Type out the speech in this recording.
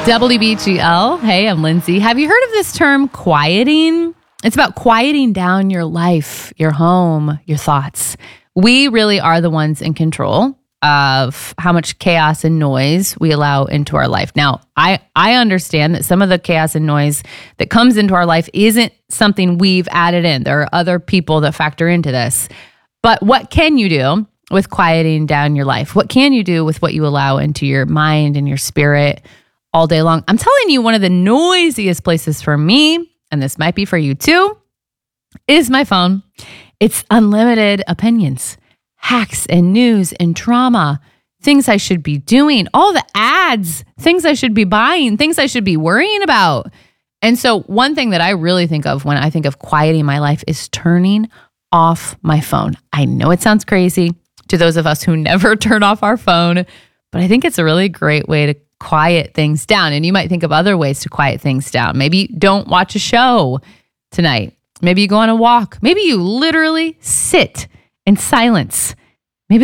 WBGL. Hey, I'm Lindsay. Have you heard of this term, quieting? It's about quieting down your life, your home, your thoughts. We really are the ones in control of how much chaos and noise we allow into our life. Now, I understand that some of the chaos and noise that comes into our life isn't something we've added in. There are other people that factor into this. But what can you do with quieting down your life? What can you do with what you allow into your mind and your spirit all day long? I'm telling you, one of the noisiest places for me, and this might be for you too, is my phone. It's unlimited opinions, hacks and news and drama, things I should be doing, all the ads, things I should be buying, things I should be worrying about. And so one thing that I really think of when I think of quieting my life is turning off my phone. I know it sounds crazy to those of us who never turn off our phone, but I think it's a really great way to quiet things down. And you might think of other ways to quiet things down. Maybe you don't watch a show tonight. Maybe you go on a walk. Maybe you literally sit in silence